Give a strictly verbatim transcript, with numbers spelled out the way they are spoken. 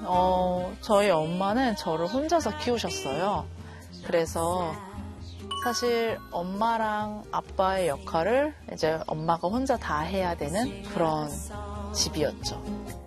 어, 저희 엄마는 저를 혼자서 키우셨어요. 그래서 사실 엄마랑 아빠의 역할을 이제 엄마가 혼자 다 해야 되는 그런 집이었죠.